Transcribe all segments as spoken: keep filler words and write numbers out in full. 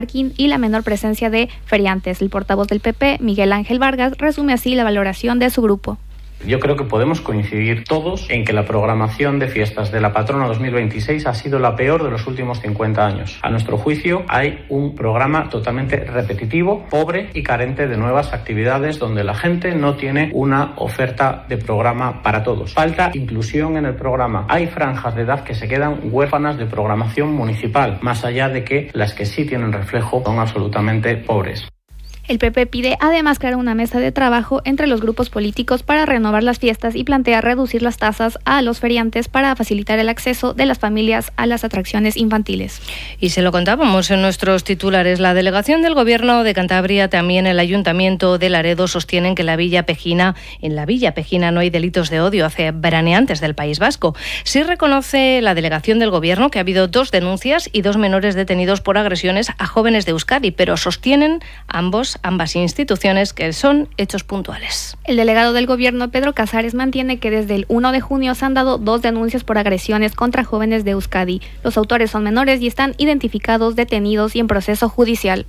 y la menor presencia de feriantes. El portavoz del P P, Miguel Ángel Vargas, resume así la valoración de su grupo. Yo creo que podemos coincidir todos en que la programación de fiestas de la Patrona dos mil veintiséis ha sido la peor de los últimos cincuenta años. A nuestro juicio, hay un programa totalmente repetitivo, pobre y carente de nuevas actividades donde la gente no tiene una oferta de programa para todos. Falta inclusión en el programa. Hay franjas de edad que se quedan huérfanas de programación municipal, más allá de que las que sí tienen reflejo son absolutamente pobres. El P P pide además crear una mesa de trabajo entre los grupos políticos para renovar las fiestas y plantea reducir las tasas a los feriantes para facilitar el acceso de las familias a las atracciones infantiles. Y se lo contábamos en nuestros titulares. La delegación del Gobierno de Cantabria, también el Ayuntamiento de Laredo, sostienen que la Villa Pejina, en la Villa Pejina no hay delitos de odio hacia veraneantes del País Vasco. Sí reconoce la delegación del Gobierno que ha habido dos denuncias y dos menores detenidos por agresiones a jóvenes de Euskadi, pero sostienen ambos ambas instituciones que son hechos puntuales. El delegado del Gobierno, Pedro Casares, mantiene que desde el primero de junio se han dado dos denuncias por agresiones contra jóvenes de Euskadi. Los autores son menores y están identificados, detenidos y en proceso judicial.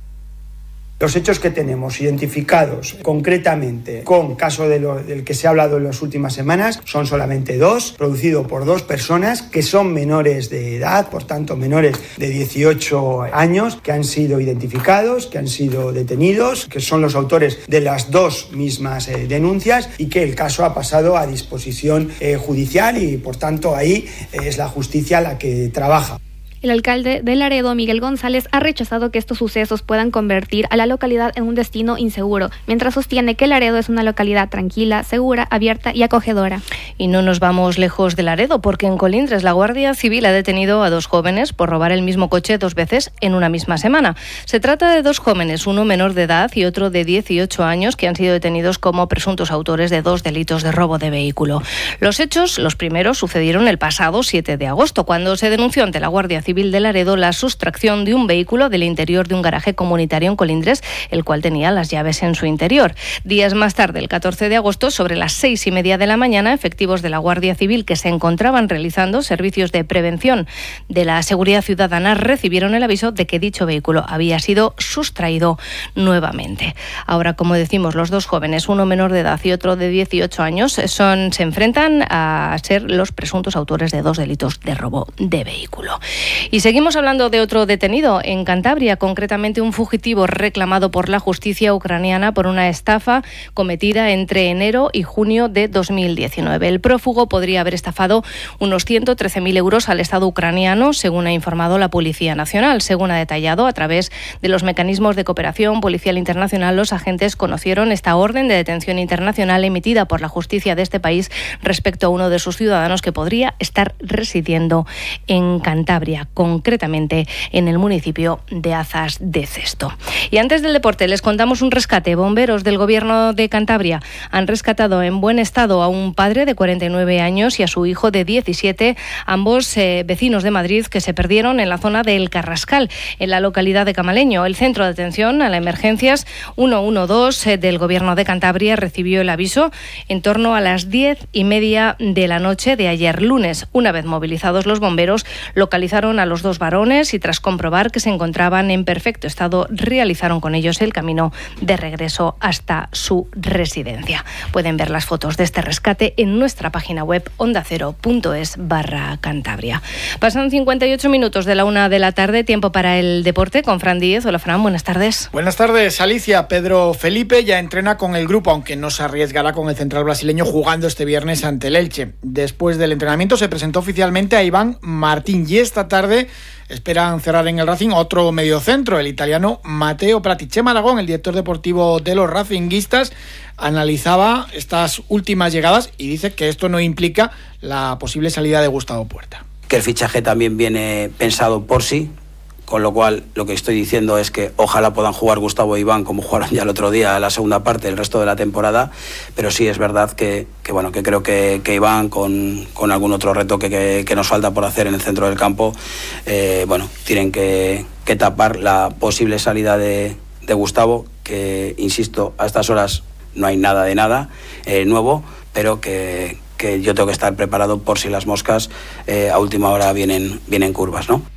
Los hechos que tenemos identificados concretamente con caso de lo, del que se ha hablado en las últimas semanas son solamente dos, producido por dos personas que son menores de edad, por tanto menores de dieciocho años, que han sido identificados, que han sido detenidos, que son los autores de las dos mismas eh, denuncias y que el caso ha pasado a disposición eh, judicial y por tanto ahí eh, es la justicia la que trabaja. El alcalde de Laredo, Miguel González, ha rechazado que estos sucesos puedan convertir a la localidad en un destino inseguro, mientras sostiene que Laredo es una localidad tranquila, segura, abierta y acogedora. Y no nos vamos lejos de Laredo, porque en Colindres la Guardia Civil ha detenido a dos jóvenes por robar el mismo coche dos veces en una misma semana. Se trata de dos jóvenes, uno menor de edad y otro de dieciocho años, que han sido detenidos como presuntos autores de dos delitos de robo de vehículo. Los hechos, los primeros, sucedieron el pasado siete de agosto, cuando se denunció ante la Guardia Civil de Laredo la sustracción de un vehículo del interior de un garaje comunitario en Colindres, el cual tenía las llaves en su interior. Días más tarde, el catorce de agosto, sobre las seis y media de la mañana, efectivos de la Guardia Civil que se encontraban realizando servicios de prevención de la seguridad ciudadana recibieron el aviso de que dicho vehículo había sido sustraído nuevamente. Ahora, como decimos, los dos jóvenes, uno menor de edad y otro de dieciocho años, son, se enfrentan a ser los presuntos autores de dos delitos de robo de vehículo. Y seguimos hablando de otro detenido en Cantabria, concretamente un fugitivo reclamado por la justicia ucraniana por una estafa cometida entre enero y junio de dos mil diecinueve. El prófugo podría haber estafado unos ciento trece mil euros al Estado ucraniano, según ha informado la Policía Nacional. Según ha detallado, a través de los mecanismos de cooperación policial internacional, los agentes conocieron esta orden de detención internacional emitida por la justicia de este país respecto a uno de sus ciudadanos que podría estar residiendo en Cantabria, concretamente en el municipio de Azas de Cesto. Y antes del deporte les contamos un rescate. Bomberos del Gobierno de Cantabria han rescatado en buen estado a un padre de cuarenta y nueve años y a su hijo de diecisiete, ambos eh, vecinos de Madrid, que se perdieron en la zona del Carrascal, en la localidad de Camaleño. El Centro de Atención a las Emergencias ciento doce eh, del Gobierno de Cantabria recibió el aviso en torno a las diez y media de la noche de ayer lunes. Una vez movilizados los bomberos, localizaron a los dos varones y tras comprobar que se encontraban en perfecto estado, realizaron con ellos el camino de regreso hasta su residencia. Pueden ver las fotos de este rescate en nuestra página web onda cero punto es barra Cantabria. Pasan cincuenta y ocho minutos de la una de la tarde, tiempo para el deporte con Fran Díez. Hola Fran, buenas tardes. Buenas tardes, Alicia. Pedro Felipe ya entrena con el grupo, aunque no se arriesgará con el central brasileño jugando este viernes ante el Elche. Después del entrenamiento se presentó oficialmente a Iván Martín y esta tarde esperan cerrar en el Racing otro mediocentro, el italiano Matteo Prati. Chema Aragón, el director deportivo de los racinguistas, analizaba estas últimas llegadas y dice que esto no implica la posible salida de Gustavo Puerta. Que el fichaje también viene pensado por sí, con lo cual lo que estoy diciendo es que ojalá puedan jugar Gustavo e Iván como jugaron ya el otro día la segunda parte, el resto de la temporada, pero sí es verdad que, que bueno, que creo que, que Iván con, con algún otro reto que, que, que nos falta por hacer en el centro del campo, eh, bueno, tienen que, que tapar la posible salida de, de Gustavo, que insisto, a estas horas no hay nada de nada eh, nuevo, pero que, que yo tengo que estar preparado por si las moscas eh, a última hora vienen, vienen curvas, ¿no?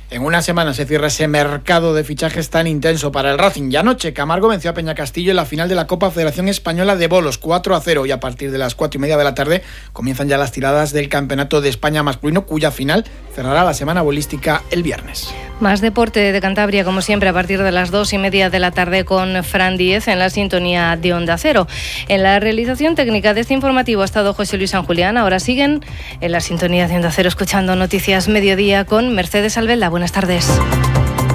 en una semana se cierra ese mercado de fichajes tan intenso para el Racing. Y anoche Camargo venció a Peñacastillo en la final de la Copa Federación Española de Bolos, cuatro a cero, y a partir de las cuatro y media de la tarde comienzan ya las tiradas del Campeonato de España masculino, cuya final cerrará la semana bolística el viernes. Más deporte de Cantabria, como siempre, a partir de las dos y media de la tarde con Fran Díez en la sintonía de Onda Cero. En la realización técnica de este informativo ha estado José Luis San Julián. Ahora siguen en la sintonía de Onda Cero escuchando Noticias Mediodía con Mercedes Albelda. Buenas tardes.